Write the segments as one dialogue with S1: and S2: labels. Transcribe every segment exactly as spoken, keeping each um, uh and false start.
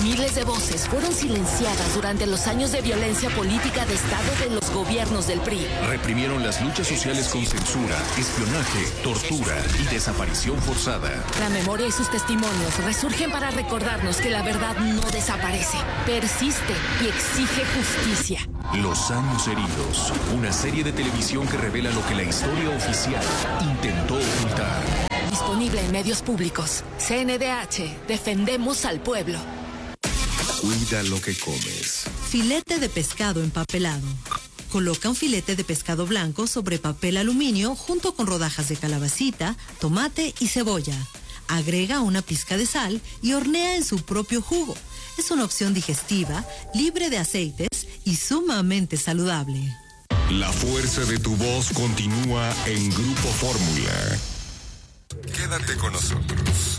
S1: Miles de voces fueron silenciadas durante los años de violencia política de Estado de los gobiernos del P R I.
S2: Reprimieron las luchas sociales con censura, espionaje, tortura y desaparición forzada.
S1: La memoria y sus testimonios resurgen para recordarnos que la verdad no desaparece, persiste y exige justicia.
S2: Los años heridos, una serie de televisión que revela lo que la historia oficial intentó ocultar.
S1: Disponible en medios públicos. C N D H, defendemos al pueblo.
S2: Cuida lo que comes.
S3: Filete de pescado empapelado. Coloca un filete de pescado blanco sobre papel aluminio junto con rodajas de calabacita, tomate y cebolla. Agrega una pizca de sal y hornea en su propio jugo. Es una opción digestiva, libre de aceites y sumamente saludable.
S2: La fuerza de tu voz continúa en Grupo Fórmula. Quédate con nosotros.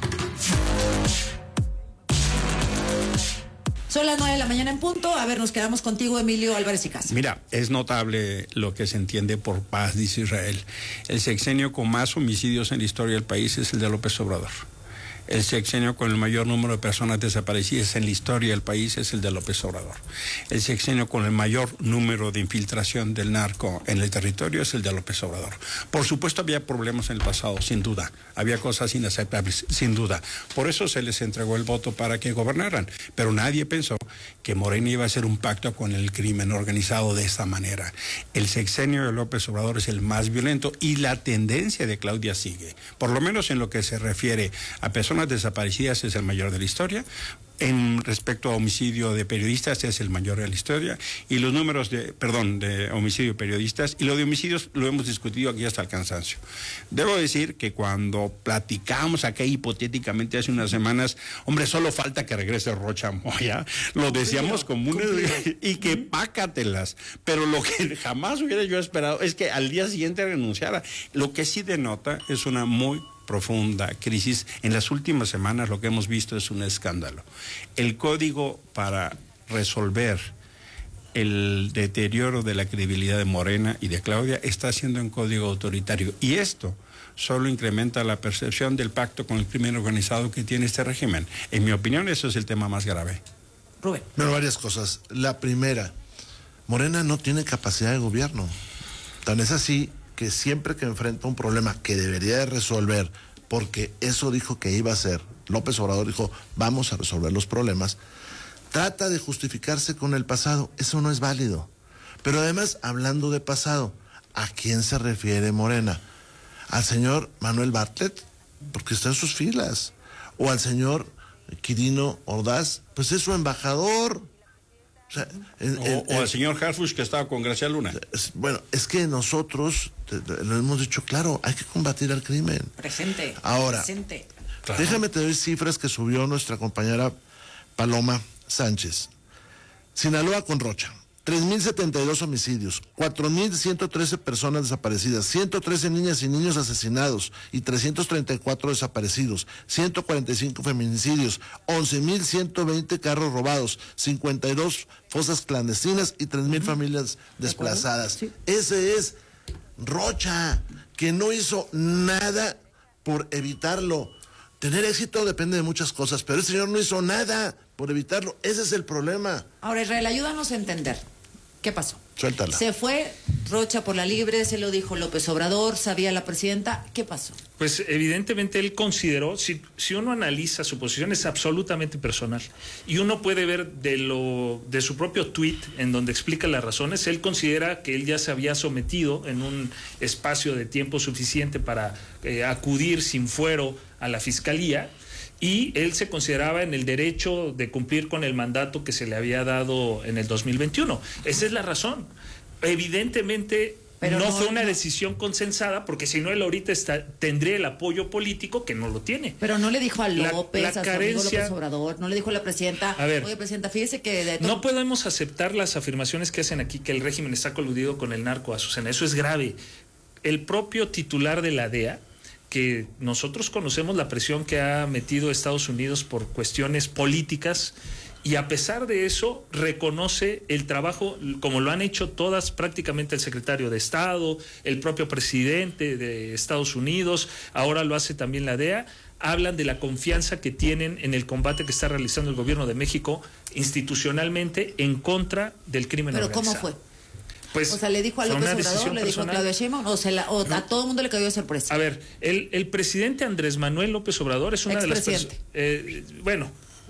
S4: Son las nueve de la mañana en punto. A ver, nos quedamos contigo, Emilio Álvarez y Casa.
S5: Mira, es notable lo que se entiende por paz, dice Israel. El sexenio con más homicidios en la historia del país es el de López Obrador. El sexenio con el mayor número de personas desaparecidas en la historia del país es el de López Obrador. El sexenio con el mayor número de infiltración del narco en el territorio es el de López Obrador. Por supuesto había problemas en el pasado, sin duda. Había cosas inaceptables, sin duda. Por eso se les entregó el voto para que gobernaran. Pero nadie pensó que Morena iba a hacer un pacto con el crimen organizado de esta manera. El sexenio de López Obrador es el más violento y la tendencia de Claudia sigue. Por lo menos en lo que se refiere a personas desaparecidas es el mayor de la historia. En respecto a homicidio de periodistas es el mayor de la historia, y los números de, perdón, de homicidio de periodistas, y lo de homicidios lo hemos discutido aquí hasta el cansancio. Debo decir que cuando platicamos aquí hipotéticamente hace unas semanas, hombre, solo falta que regrese Rocha Moya, lo decíamos como un... y que pácatelas, pero lo que jamás hubiera yo esperado es que al día siguiente renunciara. Lo que sí denota es una muy profunda crisis. En las últimas semanas lo que hemos visto es un escándalo. El código para resolver el deterioro de la credibilidad de Morena y de Claudia está siendo un código autoritario, y esto solo incrementa la percepción del pacto con el crimen organizado que tiene este régimen. En mi opinión, eso es el tema más grave.
S4: Rubén.
S6: Bueno, varias cosas. La primera, Morena no tiene capacidad de gobierno. Tan es así que siempre que enfrenta un problema que debería de resolver, porque eso dijo que iba a hacer, López Obrador dijo, vamos a resolver los problemas, trata de justificarse con el pasado. Eso no es válido. Pero además, hablando de pasado, ¿a quién se refiere Morena? ¿Al señor Manuel Bartlett? Porque está en sus filas. ¿O al señor Quirino Ordaz? Pues es su embajador. O, sea, en,
S5: o,
S6: en,
S5: o al señor Harfuch, que estaba con Gracia Luna.
S6: Es, bueno, es que nosotros te, te, lo hemos dicho claro, hay que combatir al crimen.
S4: Presente.
S6: Ahora,
S4: presente.
S6: Claro. Déjame te doy cifras que subió nuestra compañera Paloma Sánchez. Sinaloa con Rocha, tres mil setenta y dos homicidios, cuatro mil ciento trece personas desaparecidas, ciento trece niñas y niños asesinados y trescientos treinta y cuatro desaparecidos, ciento cuarenta y cinco feminicidios, once mil ciento veinte carros robados, cincuenta y dos fosas clandestinas y tres mil uh-huh. familias desplazadas. Sí. Ese es Rocha, que no hizo nada por evitarlo. Tener éxito depende de muchas cosas, pero el señor no hizo nada por evitarlo. Ese es el problema.
S4: Ahora, Israel, ayúdanos a entender. ¿Qué pasó?
S6: Suéltala.
S4: Se fue Rocha por la libre, se lo dijo López Obrador, sabía la presidenta. ¿Qué pasó?
S7: Pues evidentemente él consideró, si, si uno analiza su posición es absolutamente personal, y uno puede ver de lo de su propio tuit en donde explica las razones. Él considera que él ya se había sometido en un espacio de tiempo suficiente para eh, acudir sin fuero a la fiscalía, y él se consideraba en el derecho de cumplir con el mandato que se le había dado en el dos mil veintiuno. Esa es la razón. Evidentemente no, no fue una no. decisión consensada, porque si no él ahorita está, tendría el apoyo político que no lo tiene.
S4: Pero no le dijo a López,
S7: la, la
S4: a su
S7: carencia,
S4: amigo López Obrador, no le dijo a la presidenta,
S7: a ver,
S4: oye, presidenta, fíjese que... De todo...
S7: No podemos aceptar las afirmaciones que hacen aquí que el régimen está coludido con el narco, Azucena. Eso es grave. El propio titular de la D E A, que nosotros conocemos la presión que ha metido Estados Unidos por cuestiones políticas, y a pesar de eso reconoce el trabajo, como lo han hecho todas, prácticamente el secretario de Estado, el propio presidente de Estados Unidos, ahora lo hace también la D E A, hablan de la confianza que tienen en el combate que está realizando el gobierno de México institucionalmente en contra del crimen
S4: ¿Pero
S7: organizado.
S4: cómo fue?
S7: Pues,
S4: o sea, le dijo a López Obrador, le dijo a Claudia Sheinbaum, o, se la, o no. a todo el mundo le cayó de sorpresa.
S7: A ver, el, el presidente Andrés Manuel López Obrador es una de las personas... Eh, bueno,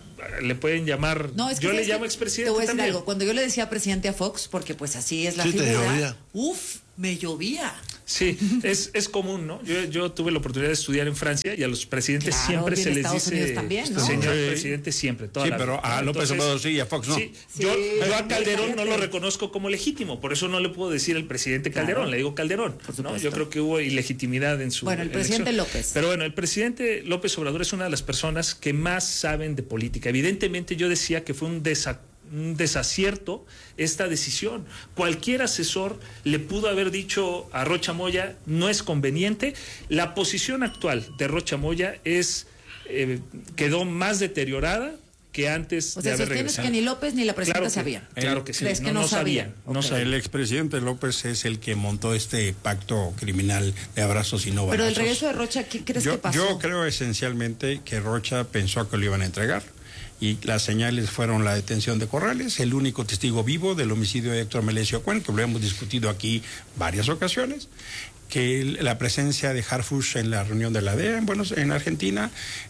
S7: le pueden llamar... No, es que yo le llamo expresidente.
S4: Te voy a decir
S7: también.
S4: algo. Cuando yo le decía presidente a Fox, porque pues así es la
S6: sí,
S4: figura... Uf, me llovía.
S7: Sí, es, es común, ¿no? Yo, yo tuve la oportunidad de estudiar en Francia y a los presidentes
S4: claro,
S7: siempre se les
S4: Estados
S7: dice...
S4: Unidos también, ¿no?
S7: Señor
S5: sí.
S7: presidente siempre, toda
S5: Sí,
S7: la
S5: pero
S7: vida.
S5: a López Obrador sí y a Fox no.
S7: Sí,
S4: sí,
S7: yo, yo a Calderón
S4: fíjate.
S7: no lo reconozco como legítimo, por eso no le puedo decir el presidente Calderón, claro. Le digo Calderón, ¿no? Yo creo que hubo ilegitimidad en su
S4: Bueno, el presidente
S7: elección.
S4: López.
S7: Pero bueno, el presidente López Obrador es una de las personas que más saben de política. Evidentemente yo decía que fue un desacuerdo un desacierto esta decisión. Cualquier asesor le pudo haber dicho a Rocha Moya no es conveniente. La posición actual de Rocha Moya es eh, quedó más deteriorada que antes
S4: o sea,
S7: de haber
S4: sostienes
S7: regresado.
S4: que ni López ni la presidenta
S7: claro que,
S4: sabían.
S7: Claro que sí.
S4: ¿Crees
S7: no,
S4: que no,
S7: no
S4: sabían?
S7: sabían no
S4: okay.
S7: sabían.
S5: El expresidente López es el que montó este pacto criminal de abrazos y no balazos.
S4: Pero el regreso de Rocha, ¿qué crees
S5: yo,
S4: que pasó?
S5: Yo creo esencialmente que Rocha pensó que lo iban a entregar. Y las señales fueron la detención de Corrales, el único testigo vivo del homicidio de Héctor Melesio Cuen, que lo hemos discutido aquí varias ocasiones, que la presencia de Harfuch en la reunión de la D E A en, Buenos, en Argentina,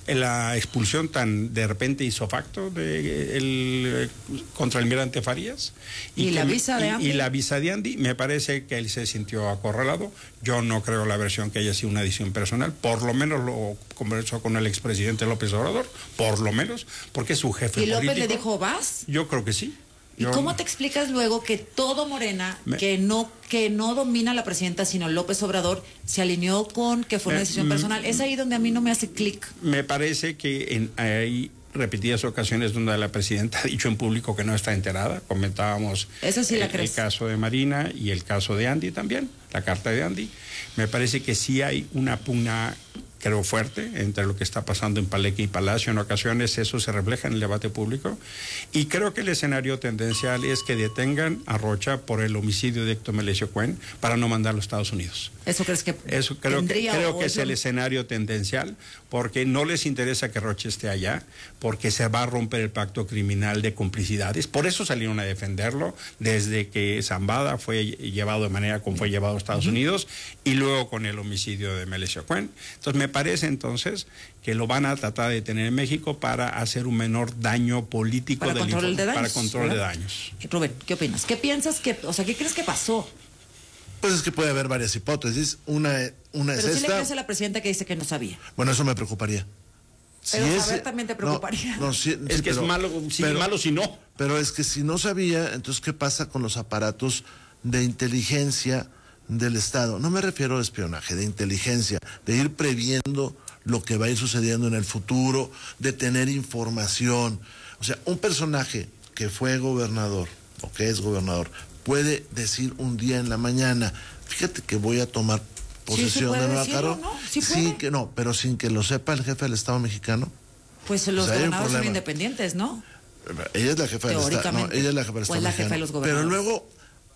S5: la expulsión tan de repente hizo facto de el contraalmirante Farías.
S4: Y, y la
S5: que,
S4: visa de Andy.
S5: Y, y la visa de Andy, me parece que él se sintió acorralado. Yo no creo la versión que haya sido una decisión personal, por lo menos lo conversó con el expresidente López Obrador, por lo menos, porque es su jefe
S4: político. ¿Y López
S5: político.
S4: le dijo, vas?
S5: Yo creo que sí.
S4: ¿Y
S5: Yo,
S4: cómo te explicas luego que todo Morena,
S5: me,
S4: que no que no domina la presidenta, sino López Obrador, se alineó con que fue una
S5: me,
S4: decisión personal? Es ahí donde a mí no me hace clic.
S5: Me parece que en, hay repetidas ocasiones donde la presidenta ha dicho en público que no está enterada. Comentábamos
S4: Eso sí la
S5: el,
S4: crees.
S5: el caso de Marina y el caso de Andy también, la carta de Andy. Me parece que sí hay una pugna, creo, fuerte entre lo que está pasando en Palenque y Palacio. En ocasiones eso se refleja en el debate público. Y creo que el escenario tendencial es que detengan a Rocha por el homicidio de Héctor Melesio Cuen para no mandarlo a Estados Unidos.
S4: ¿Eso crees que
S5: Eso creo que,
S4: tendría,
S5: creo
S4: o
S5: que es
S4: eso?
S5: el escenario tendencial, porque no les interesa que Rocha esté allá, porque se va a romper el pacto criminal de complicidades. Por eso salieron a defenderlo desde que Zambada fue llevado de manera como fue llevado a Estados uh-huh. Unidos y luego con el homicidio de Melesio Cuen. Entonces me parece entonces que lo van a tratar de tener en México para hacer un menor daño político
S4: para
S5: del
S4: control
S5: informe,
S4: de daños,
S5: para control
S4: ¿verdad?
S5: de daños.
S4: Rubén, ¿qué opinas? ¿Qué piensas que, o sea, qué crees que pasó?
S6: Pues es que puede haber varias hipótesis. Una, una
S4: Pero
S6: es
S4: sí
S6: esta.
S4: le crees a la presidenta que dice que no sabía.
S6: Bueno, eso me preocuparía.
S4: Pero
S6: si
S4: saber
S6: es,
S4: también te preocuparía.
S6: No, no, sí,
S5: es
S6: sí,
S5: que
S6: pero,
S5: es malo si
S6: pero,
S5: malo si no.
S6: Pero es que si no sabía, entonces ¿qué pasa con los aparatos de inteligencia del Estado? No me refiero a espionaje, de inteligencia, de ir previendo lo que va a ir sucediendo en el futuro, de tener información. O sea, un personaje que fue gobernador o que es gobernador puede decir un día en la mañana, fíjate que voy a tomar posesión
S4: sí,
S6: de Nueva
S4: Caro.
S6: ¿no?
S4: Sí,
S6: sí que no, pero sin que lo sepa el jefe del Estado mexicano.
S4: Pues los
S6: o sea,
S4: gobernadores son independientes, ¿no?
S6: Ella es la jefa del Estado. No, ella es la jefa del Estado.
S4: Pues la jefa de los gobernadores.
S6: Pero luego,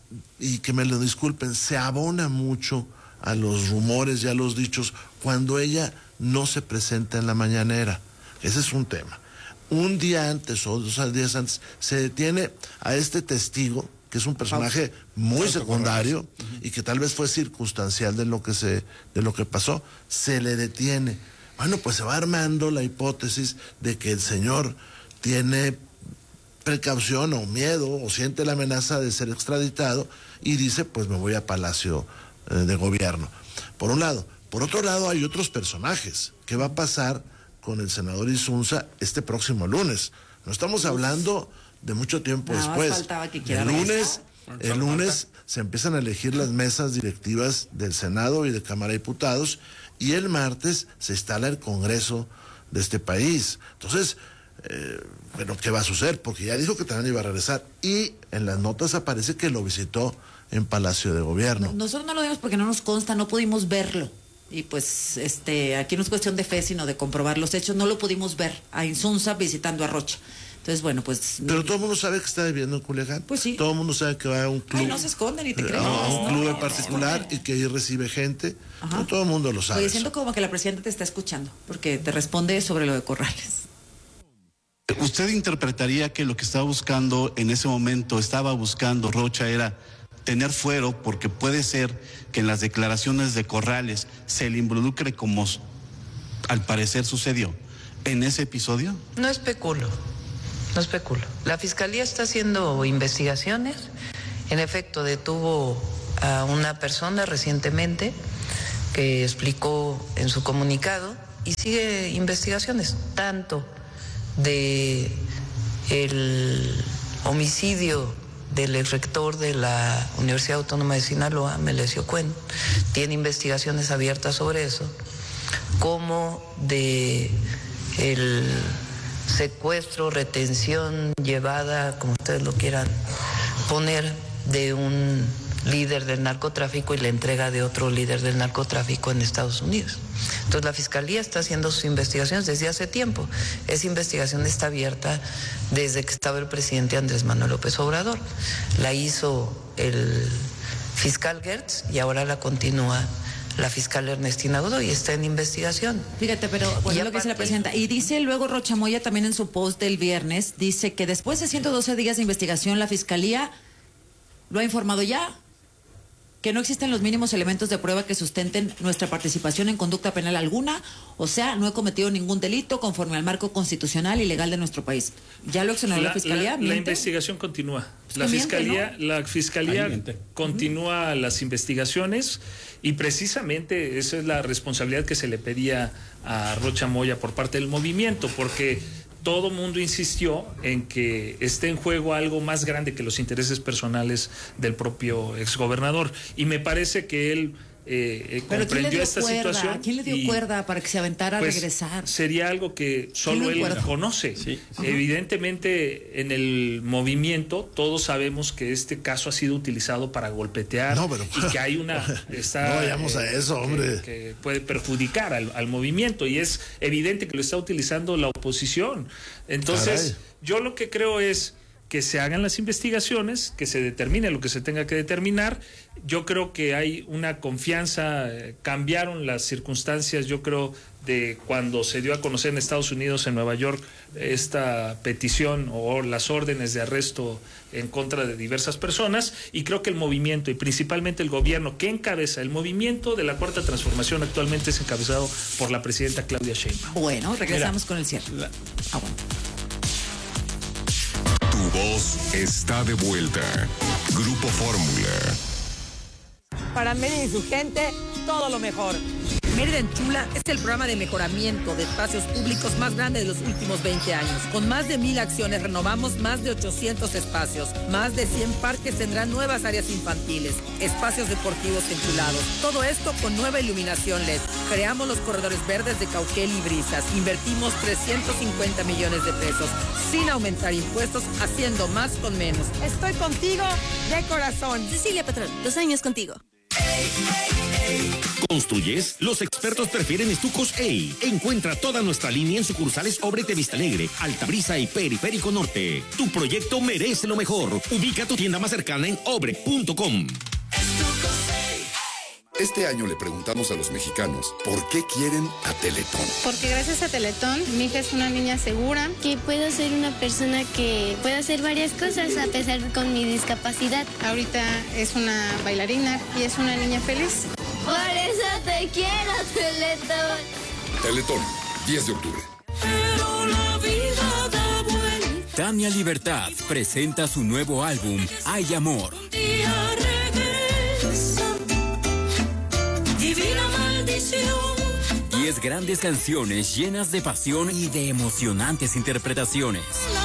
S6: y que me lo disculpen, se abona mucho a los rumores y a los dichos cuando ella no se presenta en la mañanera. Ese es un tema. Un día antes o dos días antes se detiene a este testigo, que es un personaje muy secundario y que tal vez fue circunstancial de lo que se, de lo que pasó, se le detiene. Bueno, pues se va armando la hipótesis de que el señor tiene precaución o miedo o siente la amenaza de ser extraditado y dice, pues me voy a Palacio eh, de Gobierno. Por un lado. Por otro lado, hay otros personajes. ¿Qué va a pasar con el senador Insunza este próximo lunes? No estamos hablando de mucho tiempo
S4: Nada
S6: después.
S4: más faltaba que quiera
S6: el lunes,
S4: regresar.
S6: el lunes se empiezan a elegir las mesas directivas del Senado y de Cámara de Diputados y el martes se instala el Congreso de este país. Entonces, eh, bueno, ¿qué va a suceder? Porque ya dijo que también iba a regresar y en las notas aparece que lo visitó en Palacio de Gobierno.
S4: No, nosotros no lo vimos porque no nos consta, no pudimos verlo. Y pues este aquí no es cuestión de fe, sino de comprobar los hechos. No lo pudimos ver a Insunza visitando a Rocha. Entonces, bueno, pues...
S6: Pero todo el mundo sabe que está viviendo en Culiacán.
S4: Pues sí.
S6: Todo el mundo sabe que va a un club.
S4: Ay, no se esconden ni te creas.
S6: A un club
S4: no,
S6: en particular
S4: no,
S6: y que ahí recibe gente.
S4: Ajá.
S6: No, todo el mundo lo sabe.
S4: Oye, siento como que la presidenta te está escuchando, porque te responde sobre lo de Corrales.
S8: ¿Usted interpretaría que lo que estaba buscando en ese momento, estaba buscando Rocha, era tener fuero, porque puede ser que en las declaraciones de Corrales se le involucre como al parecer sucedió en ese episodio?
S9: No especulo, no especulo. La Fiscalía está haciendo investigaciones. En efecto, detuvo a una persona recientemente que explicó en su comunicado y sigue investigaciones, tanto de el homicidio del exrector de la Universidad Autónoma de Sinaloa, Melesio Cuen, tiene investigaciones abiertas sobre eso, como de el secuestro, retención, llevada, como ustedes lo quieran poner, de un líder del narcotráfico y la entrega de otro líder del narcotráfico en Estados Unidos. Entonces la Fiscalía está haciendo sus investigaciones desde hace tiempo. Esa investigación está abierta desde que estaba el presidente Andrés Manuel López Obrador. La hizo el fiscal Gertz y ahora la continúa la fiscal Ernestina Godoy, está en investigación.
S4: Fíjate, pero bueno, lo que dice la presidenta. Y dice luego Rocha Moya también en su post del viernes, dice que después de ciento doce días de investigación, la Fiscalía lo ha informado ya, que no existen los mínimos elementos de prueba que sustenten nuestra participación en conducta penal alguna, o sea, no he cometido ningún delito conforme al marco constitucional y legal de nuestro país. ¿Ya lo exoneró la, la Fiscalía?
S7: La, la investigación continúa. Pues la Fiscalía, miente, ¿no? la Fiscalía continúa uh-huh. las investigaciones y precisamente esa es la responsabilidad que se le pedía a Rocha Moya por parte del movimiento, porque todo mundo insistió en que esté en juego algo más grande que los intereses personales del propio exgobernador. Y me parece que él eh, comprendió esta
S4: cuerda?
S7: situación.
S4: ¿Quién le dio cuerda para que se aventara
S7: pues,
S4: a regresar?
S7: Sería algo que solo él cuerda? conoce. Sí. Evidentemente, en el movimiento, todos sabemos que este caso ha sido utilizado para golpetear no, pero, y que hay una... Está,
S6: no vayamos eh, a eso, hombre.
S7: Que, que puede perjudicar al, al movimiento y es evidente que lo está utilizando la oposición. Entonces, Caray. yo lo que creo es que se hagan las investigaciones, que se determine lo que se tenga que determinar. Yo creo que hay una confianza, eh, cambiaron las circunstancias, yo creo, de cuando se dio a conocer en Estados Unidos, en Nueva York, esta petición o las órdenes de arresto en contra de diversas personas, y creo que el movimiento, y principalmente el gobierno que encabeza, el movimiento de la Cuarta Transformación actualmente es encabezado por la presidenta Claudia Sheinbaum.
S4: Bueno, regresamos Mira, con el cierre. La... Ah, bueno.
S2: Tu voz está de vuelta. Grupo Fórmula.
S10: Para Mérida y su gente, todo lo mejor. Mérida en Chula es el programa de mejoramiento de espacios públicos más grande de los últimos veinte años. Con más de mil acciones renovamos más de ochocientos espacios. Más de cien parques tendrán nuevas áreas infantiles, espacios deportivos enchulados. Todo esto con nueva iluminación L E D. Creamos los corredores verdes de Cauquel y Brisas. Invertimos trescientos cincuenta millones de pesos sin aumentar impuestos, haciendo más con menos. Estoy contigo de corazón.
S11: Cecilia Patrón, dos años contigo.
S12: ¿Construyes? Los expertos prefieren estucos A. Encuentra toda nuestra línea en sucursales Obrete Vista Alegre, Altabrisa y Periférico Norte. Tu proyecto merece lo mejor. Ubica tu tienda más cercana en obre punto com.
S13: Este año le preguntamos a los mexicanos por qué quieren a Teletón.
S14: Porque gracias a Teletón, mi hija es una niña segura.
S15: Que puedo ser una persona que puede hacer varias cosas a pesar con mi discapacidad.
S14: Ahorita es una bailarina y es una niña feliz.
S15: Por eso te quiero, Teletón.
S13: Teletón, diez de octubre.
S16: Pero la vida da vuelta.
S17: Tania Libertad presenta su nuevo álbum, Hay Amor.
S16: Divina maldición.
S17: Diez grandes canciones llenas de pasión y de emocionantes interpretaciones.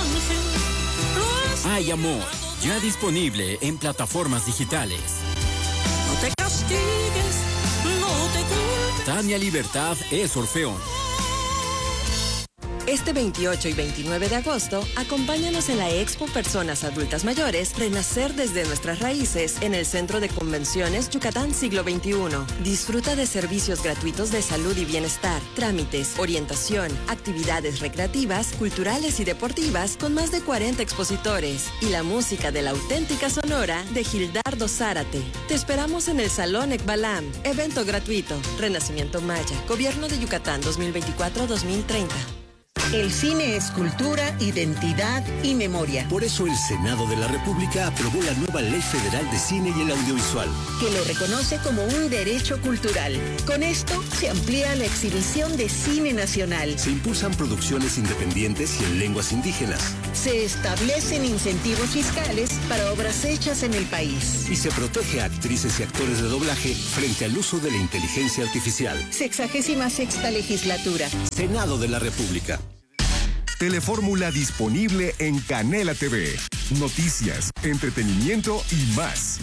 S17: Hay Amor, ya disponible en plataformas digitales.
S16: No te castigues, no te culpes.
S17: Tania Libertad es Orfeón.
S11: Este veintiocho y veintinueve de agosto, acompáñanos en la Expo Personas Adultas Mayores, Renacer desde nuestras raíces, en el Centro de Convenciones Yucatán Siglo veintiuno. Disfruta de servicios gratuitos de salud y bienestar, trámites, orientación, actividades recreativas, culturales y deportivas con más de cuarenta expositores y la música de la auténtica Sonora de Gildardo Zárate. Te esperamos en el Salón Ekbalam, evento gratuito, Renacimiento Maya, Gobierno de Yucatán dos mil veinticuatro a dos mil treinta.
S18: El cine es cultura, identidad y memoria.
S19: Por eso el Senado de la República aprobó la nueva Ley Federal de Cine y el Audiovisual,
S18: que lo reconoce como un derecho cultural. Con esto se amplía la exhibición de cine nacional.
S19: Se impulsan producciones independientes y en lenguas indígenas.
S18: Se establecen incentivos fiscales para obras hechas en el país.
S19: Y se protege a actrices y actores de doblaje frente al uso de la inteligencia artificial.
S18: Sexagésima sexta legislatura.
S19: Senado de la República.
S2: Telefórmula disponible en Canela T V. Noticias, entretenimiento y más.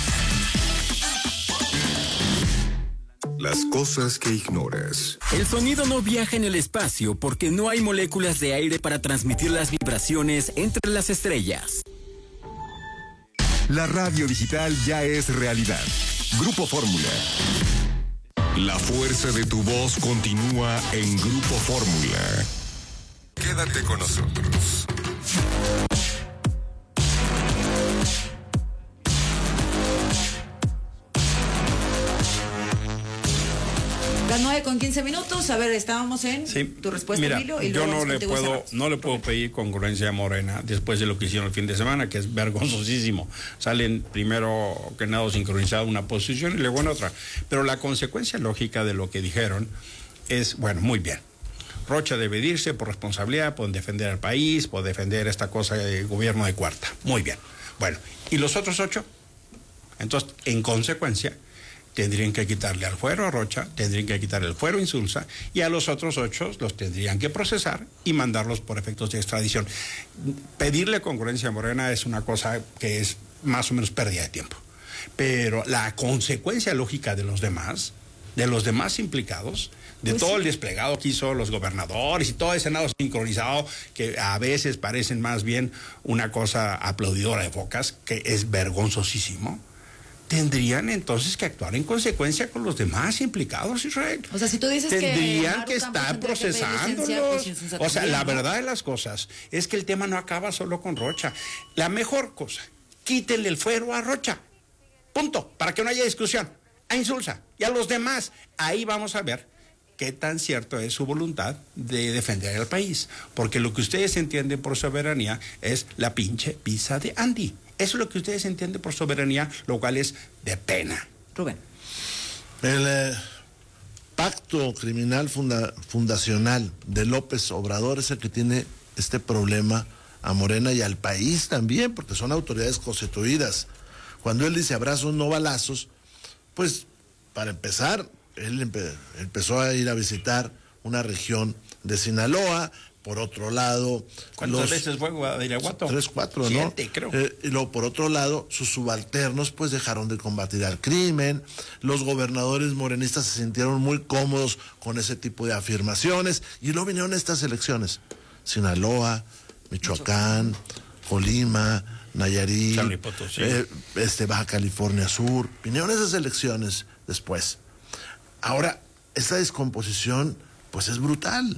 S2: Las cosas que ignoras.
S17: El sonido no viaja en el espacio porque no hay moléculas de aire para transmitir las vibraciones entre las estrellas.
S2: La radio digital ya es realidad. Grupo Fórmula. La fuerza de tu voz continúa en Grupo Fórmula. Quédate con nosotros.
S4: Las nueve con quince minutos. A ver, estábamos en
S5: sí.
S4: tu respuesta,
S5: Mira,
S4: Emilio. Y
S5: yo
S4: luego
S5: no le puedo, no le puedo pedir congruencia a Morena después de lo que hicieron el fin de semana, que es vergonzosísimo. Salen primero que nada sincronizado una posición y luego en otra. Pero la consecuencia lógica de lo que dijeron es, bueno, muy bien. Rocha debe irse por responsabilidad, por defender al país, por defender esta cosa de gobierno de cuarta. Muy bien. Bueno, ¿y los otros ocho? Entonces, en consecuencia, tendrían que quitarle al fuero a Rocha, tendrían que quitarle el fuero a Insulza, y a los otros ocho los tendrían que procesar y mandarlos por efectos de extradición. Pedirle congruencia a Morena es una cosa que es más o menos pérdida de tiempo. Pero la consecuencia lógica de los demás, de los demás implicados, de pues todo sí. el desplegado que hizo los gobernadores y todo el Senado sincronizado, que a veces parecen más bien una cosa aplaudidora de focas, que es vergonzosísimo, tendrían entonces que actuar en consecuencia con los demás implicados, Israel.
S4: O sea, si tú dices
S5: tendrían
S4: que...
S5: que estar procesándolos. Pues, o sea, la verdad de las cosas es que el tema no acaba solo con Rocha. La mejor cosa, quítenle el fuero a Rocha. Punto. Para que no haya discusión. A Insulza y a los demás. Ahí vamos a ver qué tan cierto es su voluntad de defender al país. Porque lo que ustedes entienden por soberanía es la pinche pizza de Andy. Eso es lo que ustedes entienden por soberanía, lo cual es de pena.
S4: Rubén.
S6: El eh, pacto criminal funda, fundacional de López Obrador es el que tiene este problema a Morena y al país también, porque son autoridades constituidas. Cuando él dice abrazos, no balazos, pues para empezar, él empe- empezó a ir a visitar una región de Sinaloa. Por otro lado...
S5: ¿Cuántas
S6: los,
S5: veces fue a Irapuato?
S6: Tres, cuatro,
S5: Siete,
S6: ¿no?
S5: creo.
S6: Eh, y luego, por otro lado, sus subalternos pues dejaron de combatir al crimen. Los gobernadores morenistas se sintieron muy cómodos con ese tipo de afirmaciones. Y luego vinieron estas elecciones. Sinaloa, Michoacán, Colima, Nayarit, eh, este, Baja California Sur. Vinieron esas elecciones después. Ahora, esta descomposición pues es brutal.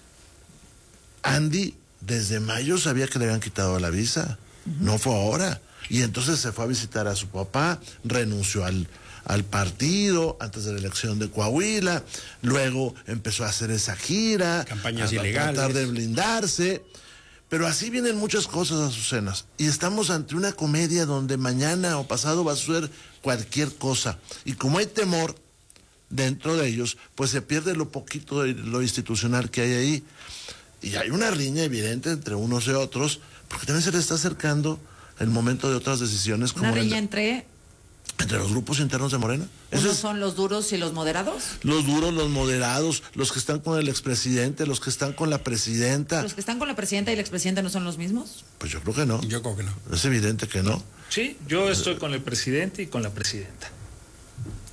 S6: Andy, desde mayo sabía que le habían quitado la visa, uh-huh. no fue ahora. Y entonces se fue a visitar a su papá, renunció al, al partido antes de la elección de Coahuila, luego empezó a hacer esa gira,
S5: campañas
S6: a,
S5: ilegales,
S6: a tratar de blindarse. Pero así vienen muchas cosas, Azucenas. Y estamos ante una comedia donde mañana o pasado va a suceder cualquier cosa. Y como hay temor dentro de ellos, pues se pierde lo poquito de lo institucional que hay ahí. Y hay una riña evidente entre unos y otros, porque también se le está acercando el momento de otras decisiones. Como
S4: ¿Una riña
S6: el,
S4: entre...?
S6: Entre los grupos internos de Morena.
S4: ¿Unos es, son los duros y los moderados?
S6: Los duros, los moderados, los que están con el expresidente, los que están con la presidenta.
S4: ¿Los que están con la presidenta y la expresidenta no son los mismos?
S6: Pues yo creo que no.
S5: Yo creo que no.
S6: Es evidente que no.
S7: Sí, yo estoy con el presidente y con la presidenta.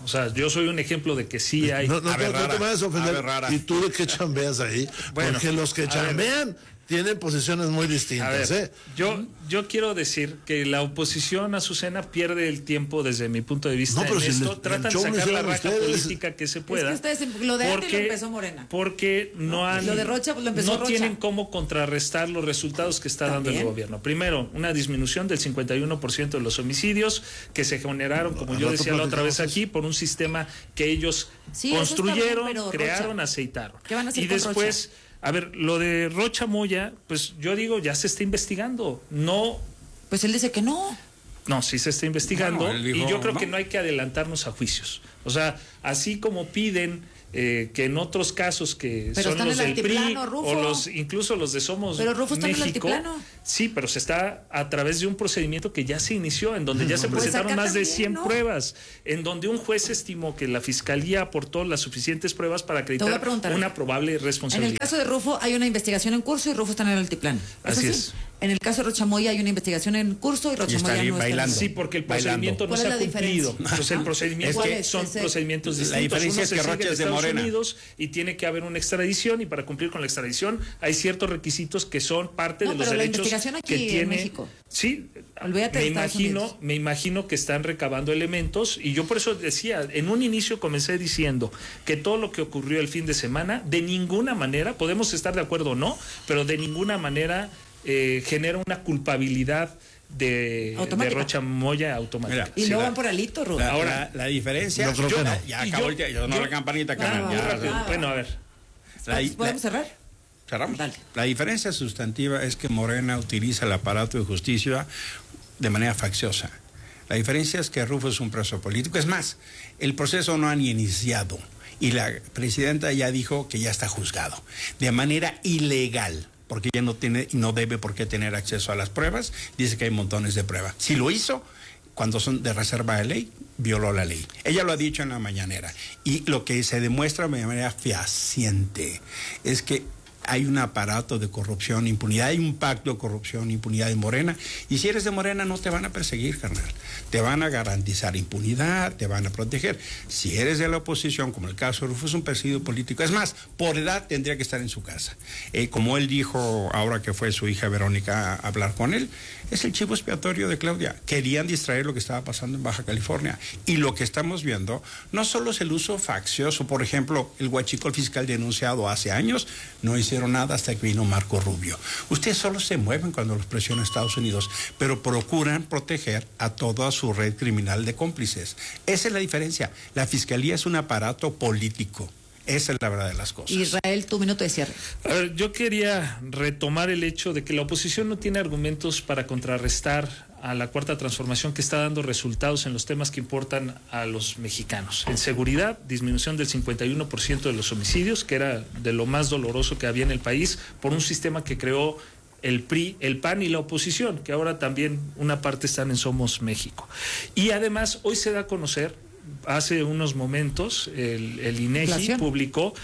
S7: O sea, yo soy un ejemplo de que sí hay...
S6: No, no,
S7: a ver,
S6: no, no te vayas a ofender.
S7: a ver, rara.
S6: ¿Y tú de qué chambeas ahí?
S7: Bueno,
S6: porque los que chambean tienen posiciones muy distintas.
S7: A ver,
S6: ¿eh?
S7: yo, yo quiero decir que la oposición, Azucena, pierde el tiempo desde mi punto de vista
S6: No, pero
S7: en
S6: si
S7: esto.
S6: les-
S7: Tratan de
S6: el show lo
S7: sacar la
S6: hicieron
S7: raja
S6: ustedes.
S7: política que se pueda.
S4: Es que ustedes, lo de antes lo
S7: porque-
S4: empezó Morena.
S7: Porque no han...
S4: Lo de Rocha, pues lo empezó
S7: no
S4: Rocha.
S7: tienen cómo contrarrestar los resultados que está dando el
S4: También.
S7: gobierno. Primero, una disminución del cincuenta y uno por ciento de los homicidios que se generaron, como
S6: al
S7: yo
S6: rato
S7: decía la otra vez
S6: platicamos
S7: aquí, por un sistema que ellos
S4: Sí, eso está
S7: construyeron,
S4: bien, pero,
S7: crearon,
S4: Rocha,
S7: aceitaron.
S4: ¿qué van a hacer
S7: y
S4: con
S7: después... A ver, lo de Rocha Moya, pues yo digo, ya se está investigando. No.
S4: Pues él dice que no.
S7: No, sí se está investigando.
S5: Bueno, él dijo,
S7: y yo creo
S5: ¿no?
S7: que no hay que adelantarnos a juicios. O sea, así como piden eh, que en otros casos que
S4: Pero
S7: son
S4: están
S7: los
S4: en
S7: del
S4: el
S7: P R I
S4: altiplano, Rufo.
S7: o los incluso los de Somos
S4: Pero Rufo está en el
S7: México,
S4: altiplano.
S7: sí, pero se está a través de un procedimiento que ya se inició, en donde ya se
S4: Pues
S7: presentaron
S4: acá
S7: más de
S4: también,
S7: cien
S4: ¿no?
S7: pruebas, en donde un juez estimó que la fiscalía aportó las suficientes pruebas para
S4: voy a
S7: acreditar
S4: preguntar.
S7: una probable
S4: En el
S7: responsabilidad.
S4: caso de Rufo hay una investigación en curso y Rufo está en el altiplano.
S7: Así es.
S4: En el caso de Rochamoya hay una investigación en curso y Rochamoya no está en el
S7: Sí, porque el
S4: Bailando.
S7: procedimiento no
S4: ¿Cuál
S7: se
S4: es
S7: ha
S4: la
S7: cumplido.
S4: diferencia?
S7: Entonces el procedimiento
S4: ¿Cuál es
S7: son
S4: ese?
S7: procedimientos
S5: La
S7: distintos.
S5: diferencia
S7: Uno
S5: es
S7: se
S5: que
S7: sigue
S5: Rocha
S7: en
S5: es de
S7: Estados
S5: Morena.
S7: Unidos y tiene que haber una extradición, y para cumplir con la extradición hay ciertos requisitos que son parte
S4: No,
S7: de los
S4: pero la
S7: derechos
S4: investigación aquí
S7: que
S4: en
S7: tiene
S4: México.
S7: Sí,
S4: Olvídate
S7: me
S4: de Estados
S7: imagino,
S4: Unidos.
S7: me imagino que están recabando elementos, y yo por eso decía, en un inicio comencé diciendo que todo lo que ocurrió el fin de semana, de ninguna manera, podemos estar de acuerdo o no, pero de ninguna manera eh, genera una culpabilidad de, de
S4: Automática.
S7: Rocha Moya automática.
S5: Mira,
S4: Y
S5: sí,
S4: luego
S5: la-
S4: van por alito, Rufo.
S5: La,
S7: Ahora,
S5: la, la diferencia...
S6: yo creo
S5: yo-
S6: que no.
S5: Ya
S7: Y
S5: acabó
S7: yo-
S5: el tiempo, sonó
S7: yo-
S5: la campanita,
S7: Ah,
S5: carnal.
S7: muy
S5: ya,
S7: rápido.
S5: ya.
S7: Bueno, a ver.
S5: La- la-
S4: ¿Podemos cerrar?
S5: Cerramos.
S4: Dale.
S5: La diferencia sustantiva es que Morena utiliza el aparato de justicia de manera facciosa. La diferencia es que Rufo es un preso político. Es más, el proceso no ha ni iniciado y la presidenta ya dijo que ya está juzgado de manera ilegal, porque ella no tiene y no debe por qué tener acceso a las pruebas. Dice que hay montones de pruebas. Si lo hizo, cuando son de reserva de ley, violó la ley. Ella lo ha dicho en la mañanera. Y lo que se demuestra de manera fehaciente es que hay un aparato de corrupción, impunidad, hay un pacto de corrupción, impunidad en Morena, y si eres de Morena no te van a perseguir, carnal, te van a garantizar impunidad, te van a proteger. Si eres de la oposición, como el caso de Rufo, es un perseguido político, es más, por edad tendría que estar en su casa. Eh, como él dijo ahora que fue su hija Verónica a hablar con él, es el chivo expiatorio de Claudia. Querían distraer lo que estaba pasando en Baja California, y lo que estamos viendo no solo es el uso faccioso. Por ejemplo, el huachicol fiscal denunciado hace años, no hicieron nada hasta que vino Marco Rubio. Ustedes solo se mueven cuando los presiona Estados Unidos, pero procuran proteger a toda su red criminal de cómplices. Esa es la diferencia. La fiscalía es un aparato político. Esa es la verdad de las cosas.
S4: Israel, tu minuto de cierre.
S7: A ver, yo quería retomar el hecho de que la oposición no tiene argumentos para contrarrestar a la cuarta transformación, que está dando resultados en los temas que importan a los mexicanos. En seguridad, disminución del cincuenta y uno por ciento de los homicidios, que era de lo más doloroso que había en el país, por un sistema que creó el P R I, el P A N y la oposición, que ahora también una parte están en Somos México. Y además, hoy se da a conocer, hace unos momentos, el, el INEGI
S4: ¿Inflación?
S7: publicó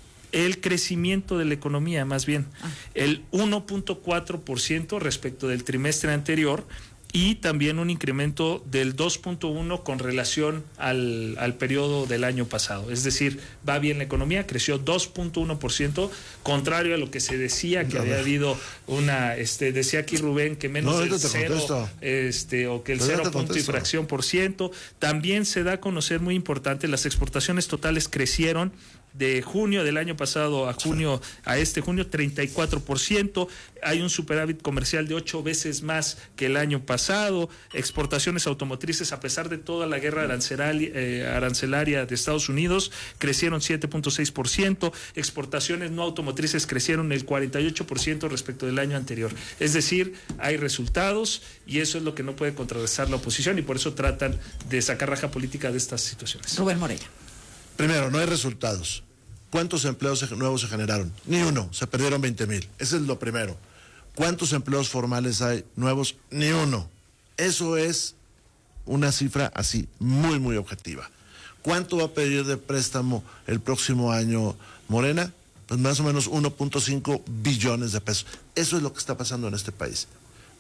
S7: el crecimiento de la economía, más bien,
S4: Ah.
S7: el uno punto cuatro por ciento respecto del trimestre anterior, y también un incremento del dos punto uno con relación al, al periodo del año pasado. Es decir, va bien la economía, creció dos punto uno por ciento, contrario a lo que se decía, que
S6: A
S7: había
S6: ver.
S7: habido una, este, decía aquí Rubén, que menos
S6: No,
S7: del
S6: ahorita te
S7: cero,
S6: contesto.
S7: este, o que el
S6: Ahorita
S7: cero
S6: te
S7: punto y
S6: contesto.
S7: fracción por ciento. También se da a conocer, muy importante, las exportaciones totales crecieron de junio del año pasado a junio, a este junio, treinta y cuatro por ciento. Hay un superávit comercial de ocho veces más que el año pasado. Exportaciones automotrices, a pesar de toda la guerra arancelaria, eh, arancelaria de Estados Unidos, crecieron siete punto seis por ciento. Exportaciones no automotrices crecieron el cuarenta y ocho por ciento respecto del año anterior. Es decir, hay resultados, y eso es lo que no puede contrarrestar la oposición, y por eso tratan de sacar raja política de estas situaciones.
S4: Rubén Moreira.
S6: Primero, no hay resultados. ¿Cuántos empleos se- nuevos se generaron? Ni uno, se perdieron veinte mil. Ese es lo primero. ¿Cuántos empleos formales hay nuevos? Ni uno. Eso es una cifra así, muy, muy objetiva. ¿Cuánto va a pedir de préstamo el próximo año Morena? Pues más o menos uno punto cinco billones de pesos. Eso es lo que está pasando en este país.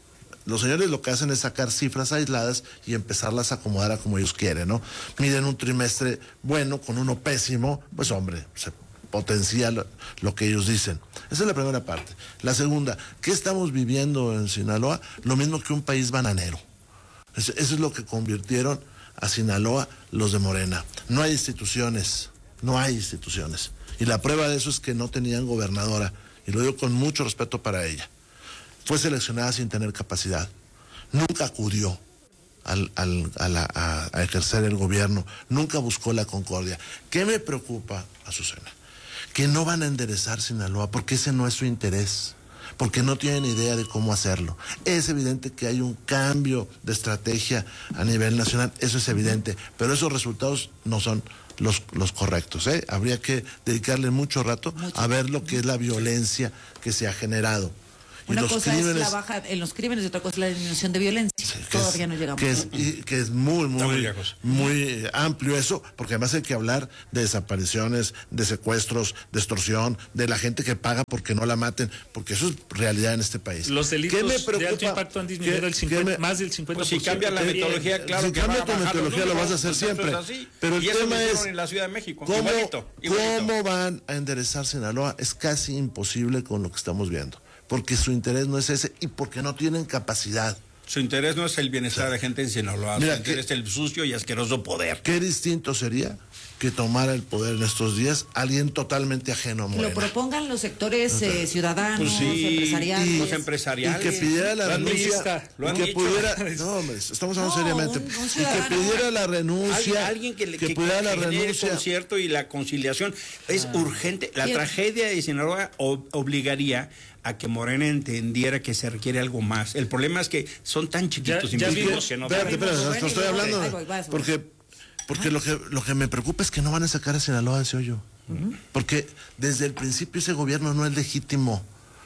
S6: los señores lo que hacen es sacar cifras aisladas y empezarlas a acomodar a como ellos quieren, ¿no? Miden un trimestre bueno con uno pésimo, pues hombre, se potencia lo, lo que ellos dicen. Esa es la primera parte. La segunda, ¿qué estamos viviendo en Sinaloa? Lo mismo que un país bananero. Eso, eso es lo que convirtieron a Sinaloa los de Morena. No hay instituciones, no hay instituciones. Y la prueba de eso es que no tenían gobernadora, y lo digo con mucho respeto para ella. Fue seleccionada sin tener capacidad. Nunca acudió al, al, a, la, a, a ejercer el gobierno. Nunca buscó la concordia. ¿Qué me preocupa, Azucena? Que no van a enderezar Sinaloa porque ese no es su interés. Porque no tienen idea de cómo hacerlo. Es evidente que hay un cambio de estrategia a nivel nacional. Eso es evidente. Pero esos resultados no son los, los correctos, ¿eh? Habría que dedicarle mucho rato mucho. a ver lo que es la violencia que se ha generado.
S4: Una
S6: los
S4: cosa
S6: crímenes,
S4: es la baja en los crímenes y otra cosa es la disminución de violencia. Sí, Todavía
S6: es,
S4: no llegamos.
S6: Que es, y, que es muy, muy, muy amplio eso, porque además hay que hablar de desapariciones, de secuestros, de extorsión, de la gente que paga porque no la maten, porque eso es realidad en este país.
S7: Los delitos de alto impacto han disminuido el cincuenta, me, más del cincuenta por ciento.
S5: Pues si cambia la metodología, claro
S6: si
S5: que
S6: cambia
S5: van a
S6: tu metodología lo vas a hacer siempre. Pero el
S5: y
S6: tema
S5: eso
S6: es
S5: en la Ciudad de México,
S6: ¿cómo,
S5: igualito, igualito.
S6: ¿cómo van a enderezar Sinaloa? Es casi imposible con lo que estamos viendo. Porque su interés no es ese y porque no tienen capacidad.
S5: Su interés no es el bienestar de gente en Sinaloa, su interés es el sucio y asqueroso poder.
S6: Qué distinto sería que tomara el poder en estos días alguien totalmente ajeno a Morena.
S4: Lo propongan los sectores eh, ciudadanos, pues sí, empresariales.
S5: Y, los empresariales.
S6: Y que pidiera la renuncia.
S5: Lo han
S6: y que
S5: dicho.
S6: pudiera, no, hombre, estamos hablando no, seriamente. Un, un y que pidiera la renuncia.
S5: Alguien que,
S6: que, que pudiera la renuncia.
S5: El concierto y la conciliación es ah. urgente. La Bien. tragedia de Sinaloa ob obligaría a que Morena entendiera que se requiere algo más. El problema es que son tan chiquitos
S7: ya, ya
S5: y
S7: vimos
S5: que no...
S6: Espérate, espérate, no estoy hablando... Porque, porque lo, que, lo que me preocupa es que no van a sacar a Sinaloa de ese hoyo. Uh-huh. Porque desde el principio ese gobierno no es legítimo.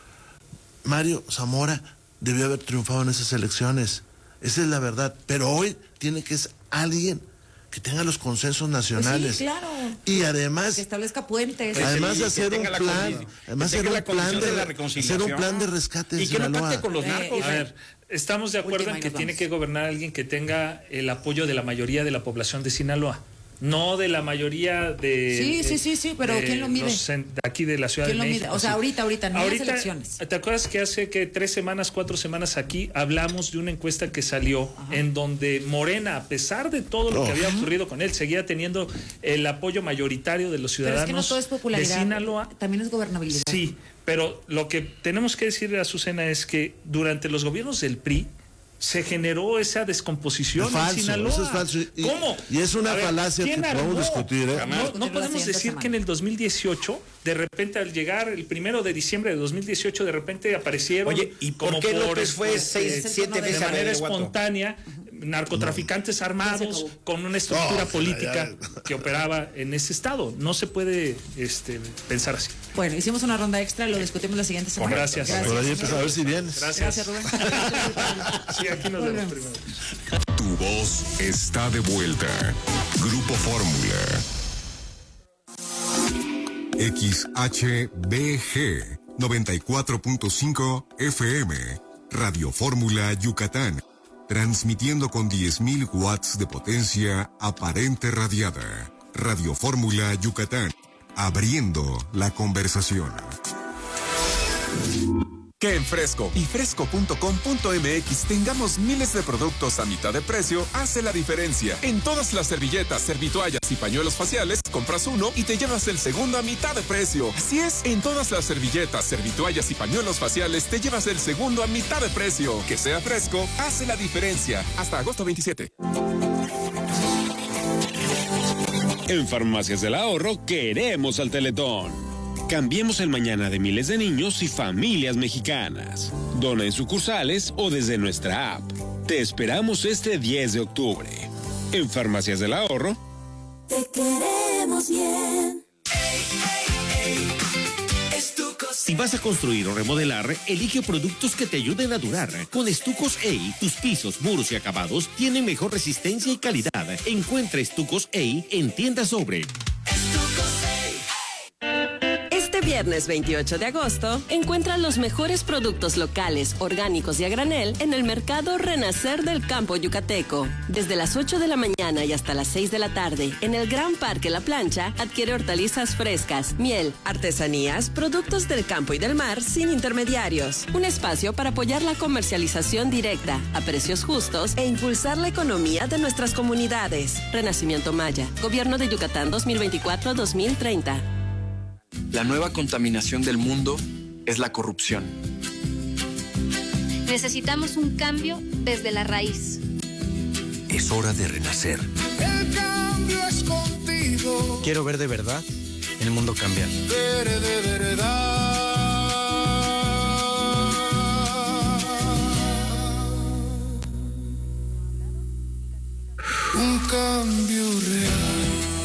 S6: Mario Zamora debió haber triunfado en esas elecciones. Esa es la verdad. Pero hoy tiene que ser alguien que tenga los consensos nacionales.
S4: Pues sí, claro.
S6: Y además
S4: que establezca puentes.
S6: Además de hacer un plan, además de hacer un plan de, de hacer un plan de rescate de
S5: y que no pacte con los narcos.
S7: Eh, a ver, estamos de acuerdo en que tiene que gobernar alguien que tenga el apoyo de la mayoría de la población de Sinaloa. No de la mayoría de...
S4: Sí, sí, sí, sí, pero ¿quién lo mide?
S7: Los, de aquí de la Ciudad de México.
S4: Mide? O sea, ahorita, ahorita, no
S7: ahorita,
S4: las elecciones.
S7: ¿Te acuerdas que hace que tres semanas, cuatro semanas aquí hablamos de una encuesta que salió Ajá. en donde Morena, a pesar de todo lo oh. que había ocurrido con él, seguía teniendo el apoyo mayoritario de los ciudadanos
S4: pero es que no todo es popularidad,
S7: de Sinaloa?
S4: También es gobernabilidad.
S7: Sí, pero lo que tenemos que decirle a Azucena es que durante los gobiernos del P R I se generó esa descomposición
S6: es falso,
S7: en Sinaloa.
S6: Eso es falso. Y,
S7: ¿Cómo?
S6: Y es una ver, falacia que podemos discutir. ¿eh?
S7: No, no podemos decir que en el dos mil dieciocho, de repente al llegar el primero de diciembre de dos mil dieciocho, de repente aparecieron...
S5: Oye, ¿y por
S7: como
S5: qué
S7: por,
S5: López fue
S7: pues,
S5: seis,
S7: eh,
S5: siete veces
S7: de manera espontánea, narcotraficantes no. armados con una estructura no, política ya. que operaba en ese estado? No se puede este, pensar así.
S4: Bueno, hicimos una ronda extra, lo discutimos la siguiente semana.
S7: Gracias.
S6: Gracias. Por ahí empezó a ver si vienes.
S7: Gracias.
S4: Gracias, Rubén.
S7: Sí, aquí nos vemos primero.
S2: Tu voz está de vuelta. Grupo Fórmula. X H B G noventa y cuatro punto cinco F M. Radio Fórmula Yucatán. Transmitiendo con diez mil watts de potencia aparente radiada. Radio Fórmula Yucatán. Abriendo la conversación.
S20: Que en Fresco y fresco punto com punto m x tengamos miles de productos a mitad de precio hace la diferencia. En todas las servilletas, servitoallas y pañuelos faciales, compras uno y te llevas el segundo a mitad de precio. Así es, en todas las servilletas, servitoallas y pañuelos faciales te llevas el segundo a mitad de precio. Que sea Fresco hace la diferencia. Hasta agosto veintisiete.
S12: En Farmacias del Ahorro queremos al Teletón. Cambiemos el mañana de miles de niños y familias mexicanas. Dona en sucursales o desde nuestra app. Te esperamos este diez de octubre. En Farmacias del Ahorro.
S16: Te queremos bien.
S12: Si vas a construir o remodelar, elige productos que te ayuden a durar. Con Estucos E I, tus pisos, muros y acabados tienen mejor resistencia y calidad. Encuentra Estucos E I en tiendas Sobre.
S11: Este viernes viernes veintiocho de agosto, encuentra los mejores productos locales, orgánicos y a granel en el mercado Renacer del Campo Yucateco. Desde las ocho de la mañana y hasta las seis de la tarde, en el Gran Parque La Plancha, adquiere hortalizas frescas, miel, artesanías, productos del campo y del mar sin intermediarios. Un espacio para apoyar la comercialización directa, a precios justos e impulsar la economía de nuestras comunidades. Renacimiento Maya, Gobierno de Yucatán dos mil veinticuatro a dos mil treinta.
S21: La nueva contaminación del mundo es la corrupción.
S22: Necesitamos un cambio desde la raíz.
S19: Es hora de renacer.
S16: El cambio es contigo.
S23: Quiero ver de verdad el mundo cambiar.
S16: Ver de verdad. Un cambio real.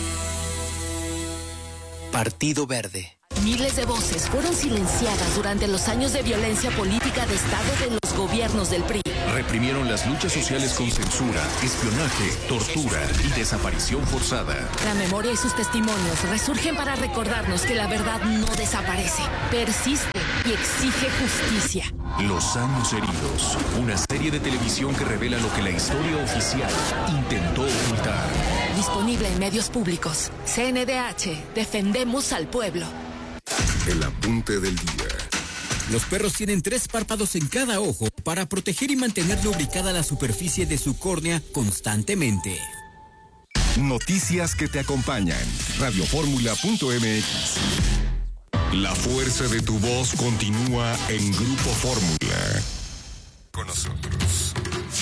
S19: Partido Verde.
S1: Miles de voces fueron silenciadas durante los años de violencia política de Estado de los gobiernos del P R I.
S2: Reprimieron las luchas sociales con censura, espionaje, tortura y desaparición forzada.
S1: La memoria y sus testimonios resurgen para recordarnos que la verdad no desaparece, persiste y exige justicia.
S2: Los años heridos. Una serie de televisión que revela lo que la historia oficial intentó ocultar.
S1: Disponible en medios públicos. C N D H. Defendemos al pueblo.
S2: El apunte del día.
S17: Los perros tienen tres párpados en cada ojo para proteger y mantener lubricada la superficie de su córnea constantemente.
S2: Noticias que te acompañan. Radioformula punto m x. La fuerza de tu voz continúa en Grupo Fórmula. Con nosotros.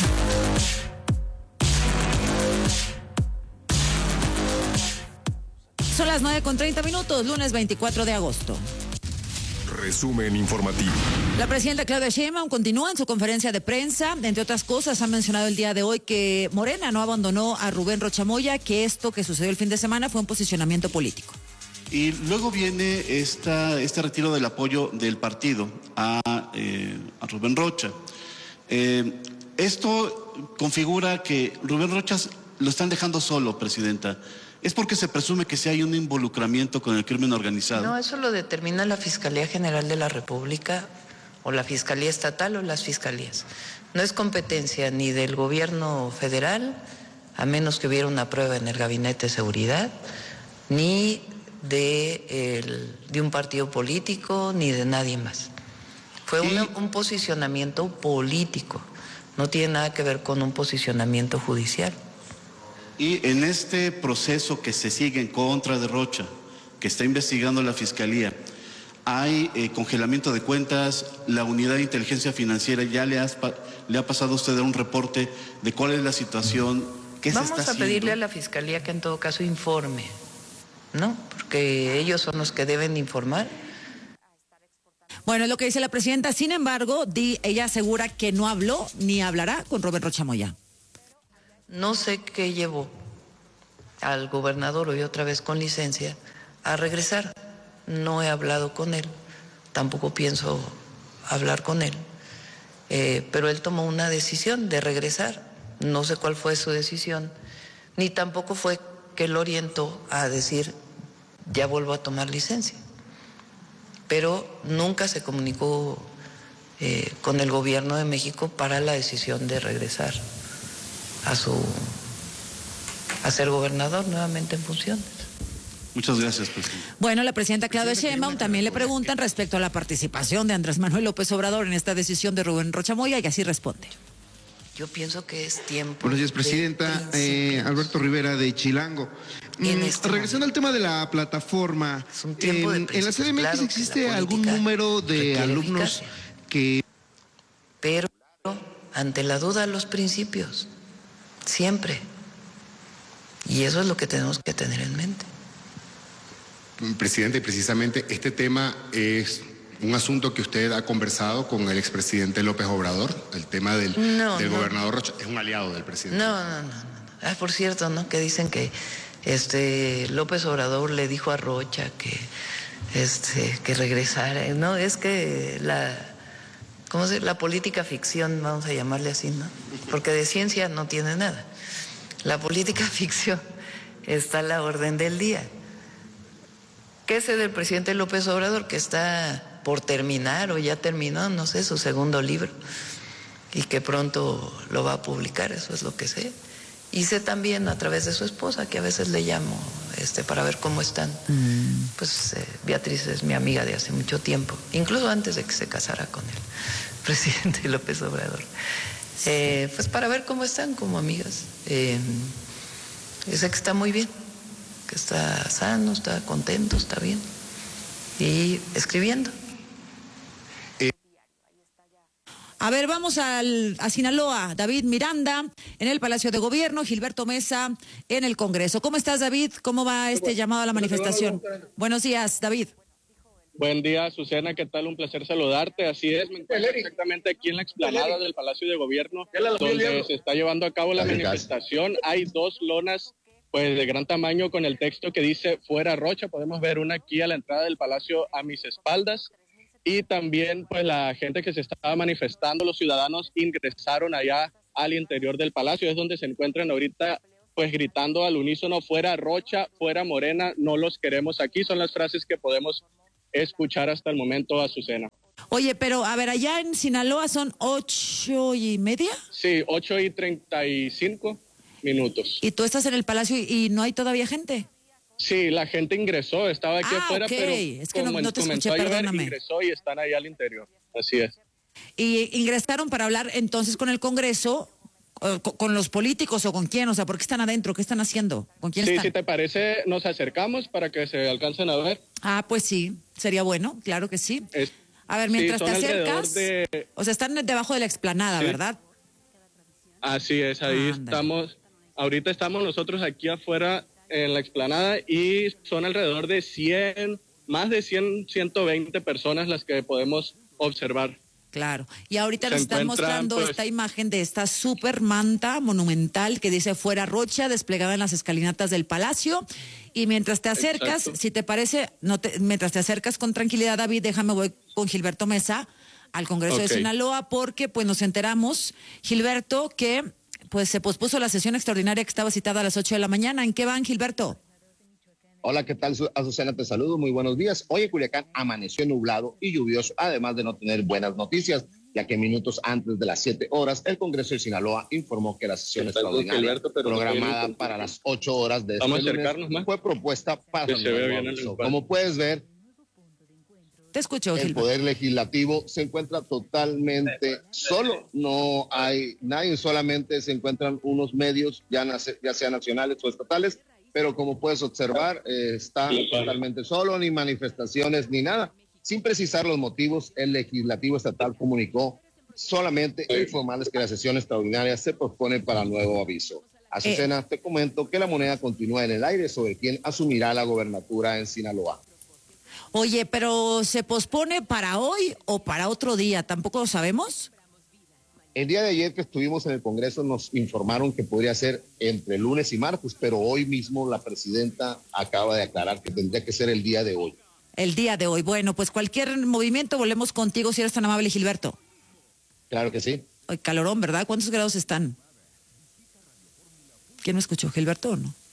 S4: Son las nueve con treinta minutos, lunes veinticuatro de agosto.
S2: Resumen informativo.
S4: La presidenta Claudia Sheinbaum continúa en su conferencia de prensa. Entre otras cosas, ha mencionado el día de hoy que Morena no abandonó a Rubén Rocha Moya, que esto que sucedió el fin de semana fue un posicionamiento político.
S8: Y luego viene esta, este retiro del apoyo del partido a, eh, a Rubén Rocha. Eh, esto configura que Rubén Rocha lo están dejando solo, presidenta. ¿Es porque se presume que sí hay un involucramiento con el crimen organizado?
S9: No, eso lo determina la Fiscalía General de la República o la Fiscalía Estatal o las Fiscalías. No es competencia ni del gobierno federal, a menos que hubiera una prueba en el Gabinete de Seguridad, ni de, el, de un partido político, ni de nadie más. Fue una, un posicionamiento político, no tiene nada que ver con un posicionamiento judicial.
S8: Y en este proceso que se sigue en contra de Rocha, que está investigando la Fiscalía, hay eh, congelamiento de cuentas, la Unidad de Inteligencia Financiera ya le, has, le ha pasado a usted un reporte de cuál es la situación, qué
S9: Vamos
S8: se está
S9: a
S8: haciendo.
S9: pedirle a la Fiscalía que en todo caso informe, ¿no? Porque ellos son los que deben informar.
S4: Bueno, es lo que dice la presidenta. Sin embargo, di, ella asegura que no habló ni hablará con Rubén Rocha Moya.
S9: No sé qué llevó al gobernador, hoy otra vez con licencia, a regresar. No he hablado con él, tampoco pienso hablar con él, eh, pero él tomó una decisión de regresar. No sé cuál fue su decisión, ni tampoco fue que él orientó a decir, ya vuelvo a tomar licencia. Pero nunca se comunicó eh, con el gobierno de México para la decisión de regresar a su a ser gobernador nuevamente en funciones.
S8: Muchas gracias, presidente.
S4: Bueno, la presidenta Claudia Sheinbaum también le preguntan respecto a la participación de Andrés Manuel López Obrador en esta decisión de Rubén Rocha Moya y así responde.
S9: Yo pienso que es tiempo.
S24: Buenos días, presidenta. Eh, Alberto Rivera de Chilango. Mm, este regresando al tema de la plataforma, en, en la C D M X claro ¿existe algún número de alumnos eficacia. que...
S9: Pero ante la duda los principios, siempre. Y eso es lo que tenemos que tener en mente.
S25: Presidente, precisamente este tema es un asunto que usted ha conversado con el expresidente López Obrador, el tema del,
S9: no,
S25: del
S9: no.
S25: gobernador Rocha, es un aliado del presidente.
S9: No, no, no, no. Ah, por cierto, ¿no? Que dicen que este López Obrador le dijo a Rocha que este que regresara. No, es que la ¿cómo se? La política ficción, vamos a llamarle así, ¿no? Porque de ciencia no tiene nada. La política ficción está a la orden del día. ¿Qué sé del presidente López Obrador? Que está por terminar o ya terminó, no sé, su segundo libro y que pronto lo va a publicar, eso es lo que sé. Y sé también a través de su esposa, que a veces le llamo este, para ver cómo están. Mm. Pues eh, Beatriz es mi amiga de hace mucho tiempo, incluso antes de que se casara con el presidente López Obrador. Sí. Eh, pues para ver cómo están como amigas. Eh, sé que está muy bien, que está sano, está contento, está bien. Y escribiendo.
S4: A ver, vamos al, a Sinaloa. David Miranda en el Palacio de Gobierno, Gilberto Mesa en el Congreso. ¿Cómo estás, David? ¿Cómo va este llamado a la manifestación? Buenos días, David.
S3: Buen día, Azucena, ¿qué tal? Un placer saludarte. Así es, me encuentro exactamente aquí en la explanada del Palacio de Gobierno, donde se está llevando a cabo la manifestación. Hay dos lonas pues de gran tamaño con el texto que dice "Fuera Rocha". Podemos ver una aquí a la entrada del Palacio a mis espaldas. Y también pues la gente que se estaba manifestando, los ciudadanos ingresaron allá al interior del palacio, es donde se encuentran ahorita pues gritando al unísono "Fuera Rocha, fuera Morena, no los queremos aquí". Son las frases que podemos escuchar hasta el momento, Azucena.
S4: Oye, pero a ver, allá en Sinaloa son ocho y media.
S3: Sí, ocho y treinta y cinco minutos.
S4: ¿Y tú estás en el palacio y, y no hay todavía gente?
S3: Sí, la gente ingresó, estaba aquí
S4: ah,
S3: afuera,
S4: okay.
S3: pero
S4: es que
S3: como
S4: no, no te escuché,
S3: comenzó a llover,
S4: perdóname.
S3: ingresó y están ahí al interior, así es.
S4: ¿Y ingresaron para hablar entonces con el Congreso, con, con los políticos o con quién? O sea, ¿por qué están adentro? ¿Qué están haciendo? ¿Con quién
S3: sí,
S4: están?
S3: Si te parece, nos acercamos para que se alcancen a ver.
S4: Ah, pues sí, sería bueno, claro que sí.
S3: Es,
S4: a ver, mientras
S3: sí,
S4: te acercas,
S3: de...
S4: o sea, están debajo de la explanada, sí. ¿verdad?
S3: Así es, ahí ah, estamos, ahorita estamos nosotros aquí afuera en la explanada y son alrededor de cien, más de cien, ciento veinte personas las que podemos observar.
S4: Claro, y ahorita nos están mostrando pues, esta imagen de esta super manta monumental que dice "Fuera Rocha", desplegada en las escalinatas del palacio. Y mientras te acercas, exacto. si te parece, no te, mientras te acercas con tranquilidad, David, déjame voy con Gilberto Mesa al Congreso okay. de Sinaloa, porque pues nos enteramos, Gilberto, que pues se pospuso la sesión extraordinaria que estaba citada a las ocho de la mañana. ¿En qué van, Gilberto?
S10: Hola, ¿qué tal? Azucena, te saludo, muy buenos días. Hoy en Culiacán amaneció nublado y lluvioso, además de no tener buenas noticias, ya que minutos antes de las siete horas, el Congreso de Sinaloa informó que la sesión extraordinaria Gilberto, programada no para las ocho horas de este lunes fue propuesta para el nuevo. Como puedes ver,
S4: te escucho,
S10: el
S4: Gilberto.
S10: Poder Legislativo se encuentra totalmente solo, no hay nadie, solamente se encuentran unos medios, ya, nace, ya sean nacionales o estatales, pero como puedes observar, eh, está totalmente solo, ni manifestaciones, ni nada. Sin precisar los motivos, el Legislativo Estatal comunicó solamente informarles que la sesión extraordinaria se pospone para nuevo aviso. Azucena, eh. te comento que la moneda continúa en el aire sobre quién asumirá la gobernatura en Sinaloa.
S4: Oye, pero ¿se pospone para hoy o para otro día? ¿Tampoco lo sabemos?
S10: El día de ayer que estuvimos en el Congreso nos informaron que podría ser entre lunes y martes, pero hoy mismo la presidenta acaba de aclarar que tendría que ser el día de hoy.
S4: El día de hoy. Bueno, pues cualquier movimiento volvemos contigo si eres tan amable, Gilberto.
S10: Claro que sí.
S4: Hoy calorón, ¿verdad? ¿Cuántos grados están? ¿Quién me escuchó, Gilberto o no?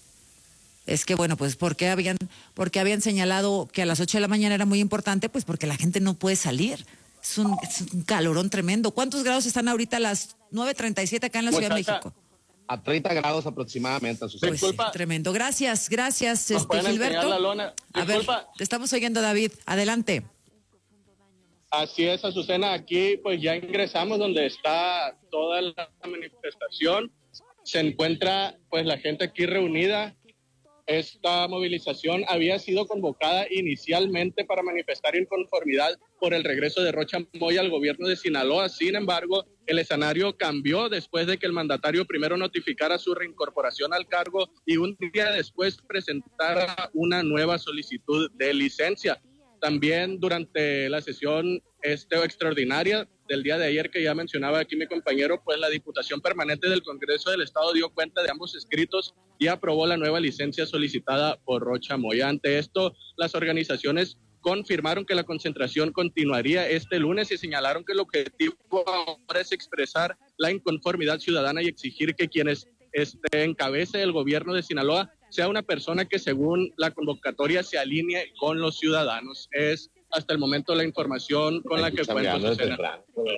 S4: Es que bueno, pues porque habían, porque habían señalado que a las ocho de la mañana era muy importante, pues porque la gente no puede salir. Es un, es un calorón tremendo. ¿Cuántos grados están ahorita a las nueve treinta y siete acá en la pues Ciudad de México?
S10: A treinta grados aproximadamente.
S4: Pues sí, tremendo. Gracias, gracias, este, Gilberto. La lona. A ver, te estamos oyendo, David. Adelante.
S3: Así es, Azucena. Aquí pues ya ingresamos donde está toda la manifestación. Se encuentra pues la gente aquí reunida. Esta movilización había sido convocada inicialmente para manifestar inconformidad por el regreso de Rocha Moya al gobierno de Sinaloa. Sin embargo, el escenario cambió después de que el mandatario primero notificara su reincorporación al cargo y un día después presentara una nueva solicitud de licencia. También durante la sesión este, extraordinaria del día de ayer que ya mencionaba aquí mi compañero, pues la Diputación Permanente del Congreso del Estado dio cuenta de ambos escritos y aprobó la nueva licencia solicitada por Rocha Moya. Ante esto, las organizaciones confirmaron que la concentración continuaría este lunes y señalaron que el objetivo ahora es expresar la inconformidad ciudadana y exigir que quienes este, encabece el gobierno de Sinaloa sea una persona que según la convocatoria se alinee con los ciudadanos. Es hasta el momento la información con la que cuento, Azucena.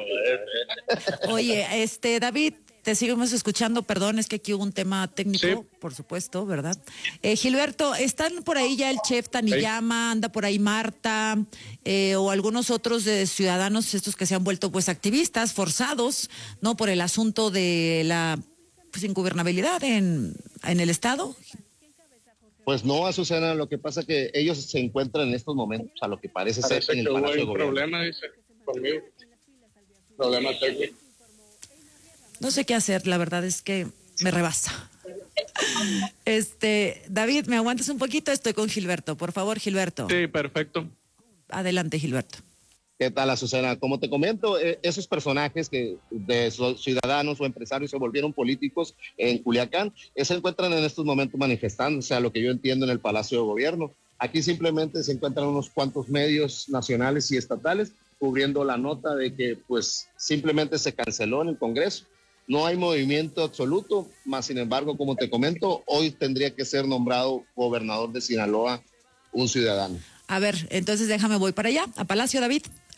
S4: Oye, este, David, te seguimos escuchando, perdón, es que aquí hubo un tema técnico,
S3: Sí.
S4: por supuesto, ¿verdad? Eh, Gilberto, ¿están por ahí ya el chef Taniyama, anda por ahí Marta, eh, o algunos otros de ciudadanos, estos que se han vuelto pues activistas, forzados, ¿no? Por el asunto de la pues, ingobernabilidad en, en el Estado?
S10: Pues no, Azucena, lo que pasa es que ellos se encuentran en estos momentos, a lo que parece,
S3: Parece
S10: ser en
S3: que
S10: el
S3: hubo
S10: Palacio de
S3: un
S10: Gobierno.
S3: problema, dice, conmigo. Problema técnico.
S4: No sé qué hacer, la verdad es que me rebasa. Este, David, ¿me aguantas un poquito? Estoy con Gilberto. Por favor, Gilberto.
S3: Sí, perfecto.
S4: Adelante, Gilberto.
S10: ¿Qué tal, Azucena? Como te comento, eh, esos personajes que de so- ciudadanos o empresarios se volvieron políticos en Culiacán, eh, se encuentran en estos momentos manifestándose, a lo que yo entiendo, en el Palacio de Gobierno. Aquí simplemente se encuentran unos cuantos medios nacionales y estatales cubriendo la nota de que pues simplemente se canceló en el Congreso. No hay movimiento absoluto, más sin embargo, como te comento, hoy tendría que ser nombrado gobernador de Sinaloa un ciudadano.
S4: A ver, entonces déjame, voy para allá, a Palacio, David.